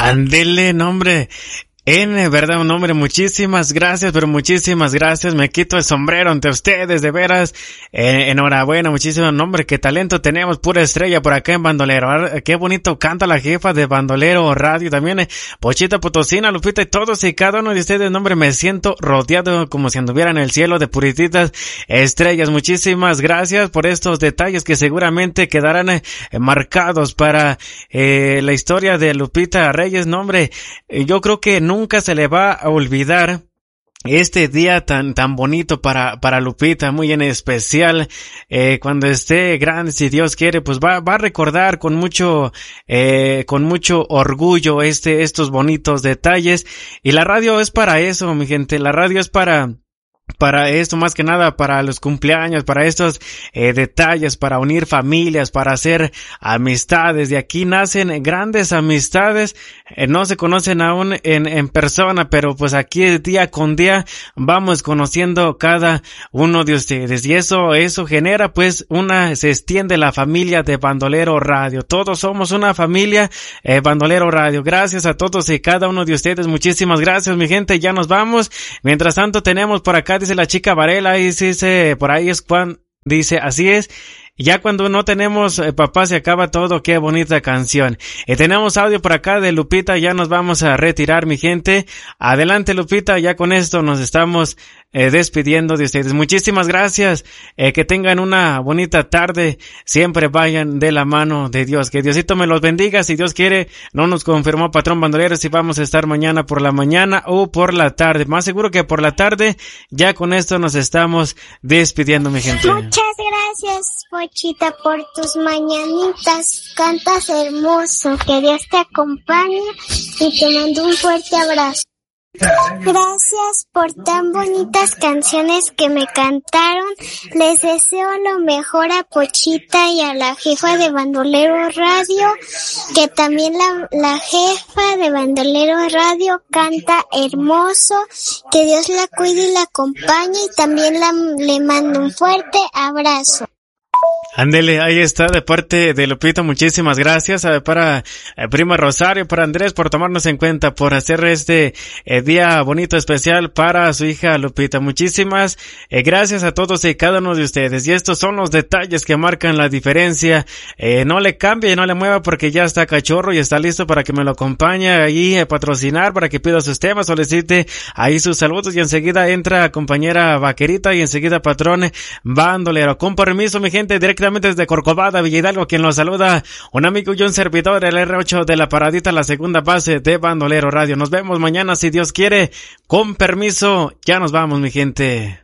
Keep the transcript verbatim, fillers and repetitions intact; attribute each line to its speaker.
Speaker 1: Ándele, nombre. En verdad, un hombre, muchísimas gracias, pero muchísimas gracias. Me quito el sombrero ante ustedes, de veras. Eh, enhorabuena, muchísimo nombre. Qué talento tenemos, pura estrella por acá en Bandolero. Qué bonito canta la jefa de Bandolero Radio. También eh, Pochita Potosina, Lupita y todos y cada uno de ustedes, nombre, me siento rodeado como si anduviera en el cielo de purititas estrellas. Muchísimas gracias por estos detalles que seguramente quedarán eh, marcados para eh, la historia de Lupita Reyes. Nombre, eh, yo creo que no nunca se le va a olvidar este día tan tan bonito para para Lupita, muy en especial. Eh, cuando esté grande, si Dios quiere, pues va va a recordar con mucho eh con mucho orgullo este estos bonitos detalles. Y la radio es para eso, mi gente. La radio es para para esto, más que nada para los cumpleaños, para estos eh, detalles, para unir familias, para hacer amistades. De aquí nacen grandes amistades. Eh, no se conocen aún en, en persona, pero pues aquí día con día vamos conociendo cada uno de ustedes. Y eso, eso genera pues una, se extiende la familia de Bandolero Radio. Todos somos una familia eh, Bandolero Radio. Gracias a todos y cada uno de ustedes. Muchísimas gracias, mi gente. Ya nos vamos. Mientras tanto tenemos por acá, dice la chica Varela, y dice, por ahí es cuando, dice, así es, ya cuando no tenemos eh, papá se acaba todo. Qué bonita canción. Y tenemos audio por acá de Lupita. Ya nos vamos a retirar, mi gente. Adelante, Lupita, ya con esto nos estamos eh, despidiendo de ustedes. Muchísimas gracias. Eh, que tengan una bonita tarde. Siempre vayan de la mano de Dios. Que Diosito me los bendiga. Si Dios quiere, no nos confirmó Patrón Bandolero si vamos a estar mañana por la mañana o por la tarde. Más seguro que por la tarde. Ya con esto nos estamos despidiendo, mi gente.
Speaker 2: Muchas gracias, Pochita, por tus mañanitas. Cantas hermoso. Que Dios te acompañe y te mando un fuerte abrazo. Gracias por tan bonitas canciones que me cantaron. Les deseo lo mejor a Pochita y a la jefa de Bandolero Radio, que también la, la jefa de Bandolero Radio canta hermoso. Que Dios la cuide y la acompañe, y también la, le mando un fuerte abrazo.
Speaker 1: Ándele, ahí está de parte de Lupita. Muchísimas gracias eh, para eh, prima Rosario, para Andrés, por tomarnos en cuenta, por hacer este eh, día bonito, especial para su hija Lupita. Muchísimas eh, gracias a todos y cada uno de ustedes. Y estos son los detalles que marcan la diferencia. Eh, no le cambie y no le mueva, porque ya está cachorro y está listo para que me lo acompañe ahí a patrocinar, para que pida sus temas, solicite ahí sus saludos, y enseguida entra compañera Vaquerita y enseguida Patrón Bandolero. Con permiso, mi gente, directamente desde Corcovada, Villa Hidalgo, quien los saluda, un amigo y un servidor, el erre ocho de la Paradita, la segunda base de Bandolero Radio. Nos vemos mañana si Dios quiere. Con permiso, ya nos vamos, mi gente.